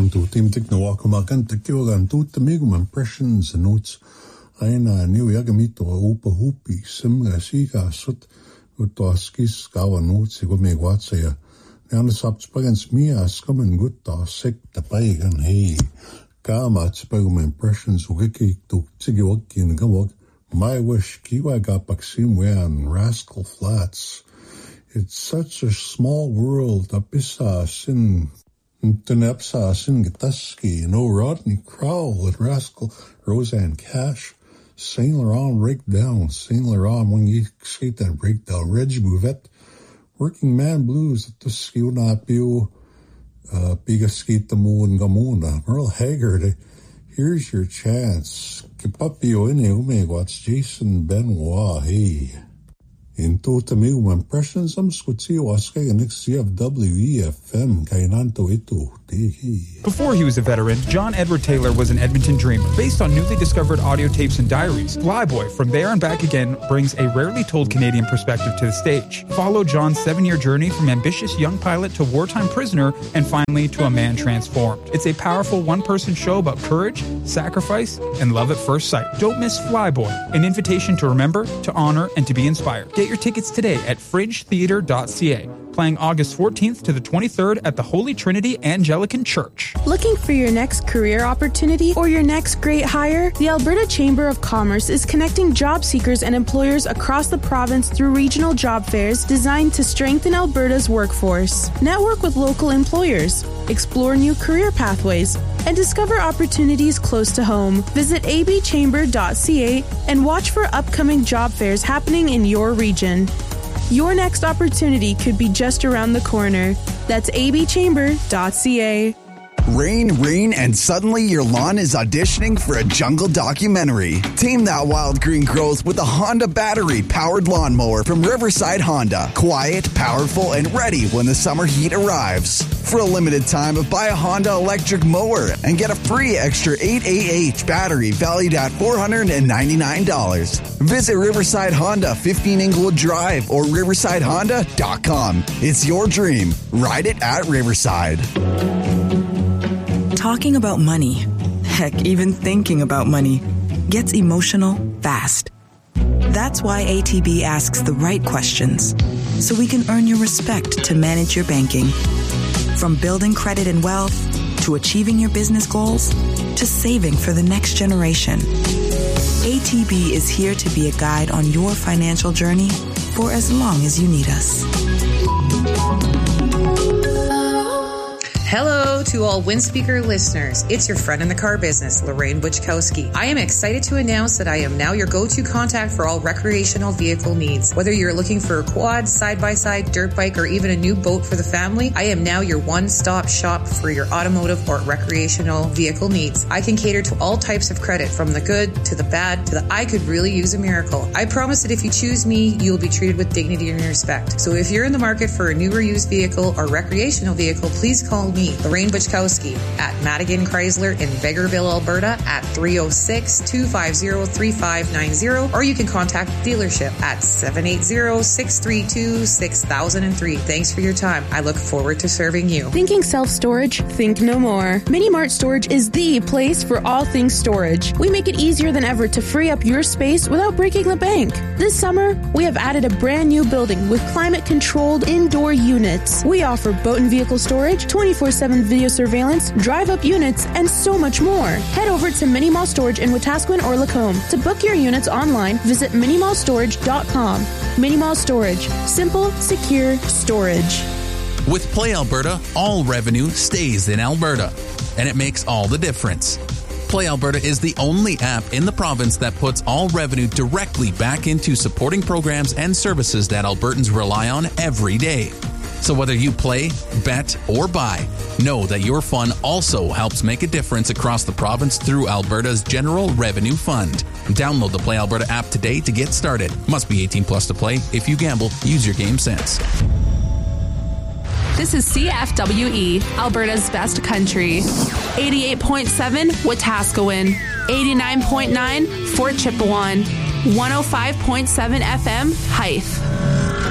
on to Team Tiknawakumakan, Tekiwagan, Tutamigum, impressions and notes. Aina New Yagamito, Upa Hupi, Simga Sika, Sut, Utoskis, Gawa notes, Gomegwatsaya. The Anasapspagans Mia, Scumming Gutta, Sek, the Pagan, hey. Kama, Spagum impressions, Wiki, to Tigiwaki and Gawak. My wish, Kiwa Gapaksim, and Rascal Flats. It's such a small world. Apisa sin Tenepsa sin Gitaski, no Rodney Crowell at Rascal, Roseanne Cash, Saint Laurent Breakdown, Saint Laurent when you skate that breakdown, Reggie Bouvette, Working Man Blues at the Skiunapio, Bigaskita Moon Gamuna, Merle Haggard. Here's your chance. Kipapio in Umegwat's Jason Benoit, hey. In Totamiu impressions, Skutsi Waska and XCFWEFM Kainanto Ito. Before he was a veteran, John Edward Taylor was an Edmonton dreamer. Based on newly discovered audio tapes and diaries, Flyboy, From There and Back Again brings a rarely told Canadian perspective to the stage. Follow John's 7-year journey from ambitious young pilot to wartime prisoner and finally to a man transformed. It's a powerful one-person show about courage, sacrifice, and love at first sight. Don't miss Flyboy, an invitation to remember, to honor, and to be inspired. Get your tickets today at fringetheater.ca. Playing August 14th to the 23rd at the Holy Trinity Anglican Church. Looking for your next career opportunity or your next great hire? The Alberta Chamber of Commerce is connecting job seekers and employers across the province through regional job fairs designed to strengthen Alberta's workforce. Network with local employers, explore new career pathways, and discover opportunities close to home. Visit abchamber.ca and watch for upcoming job fairs happening in your region. Your next opportunity could be just around the corner. That's abchamber.ca. Rain, and suddenly your lawn is auditioning for a jungle documentary. Tame that wild green growth with a Honda battery-powered lawnmower from Riverside Honda. Quiet, powerful, and ready when the summer heat arrives. For a limited time, buy a Honda electric mower and get a free extra 8AH battery valued at $499. Visit Riverside Honda, 15 Inglewood Drive, or riversidehonda.com. It's your dream. Ride it at Riverside. Talking about money, heck, even thinking about money, gets emotional fast. That's why ATB asks the right questions, so we can earn your respect to manage your banking. From building credit and wealth, to achieving your business goals, to saving for the next generation. ATB is here to be a guide on your financial journey for as long as you need us. Hello to all Windspeaker listeners. It's your friend in the car business, Lorraine Buchkowski. I am excited to announce that I am now your go-to contact for all recreational vehicle needs. Whether you're looking for a quad, side-by-side, dirt bike, or even a new boat for the family, I am now your one-stop shop for your automotive or recreational vehicle needs. I can cater to all types of credit, from the good to the bad to the I could really use a miracle. I promise that if you choose me, you'll be treated with dignity and respect. So if you're in the market for a new or used vehicle or recreational vehicle, please call me, Lorraine Buchkowski, at Madigan Chrysler in Vegreville, Alberta at 306-250-3590, or you can contact the dealership at 780-632-6003. Thanks for your time. I look forward to serving you. Thinking self-storage? Think no more. Mini Mart Storage is the place for all things storage. We make it easier than ever to free up your space without breaking the bank. This summer, we have added a brand new building with climate-controlled indoor units. We offer boat and vehicle storage, 24/7 video surveillance, drive-up units, and so much more. Head over to Mini Mall Storage in Wetaskiwin or Lacombe. To book your units online, visit minimallstorage.com. Mini Mall Storage. Simple, secure storage. With Play Alberta, all revenue stays in Alberta, and it makes all the difference. Play Alberta is the only app in the province that puts all revenue directly back into supporting programs and services that Albertans rely on every day. So whether you play, bet, or buy, know that your fun also helps make a difference across the province through Alberta's General Revenue Fund. Download the Play Alberta app today to get started. Must be 18 plus to play. If you gamble, use your game sense. This is CFWE, Alberta's best country. 88.7 Wetaskiwin, 89.9 Fort Chipewyan, 105.7 FM Hythe.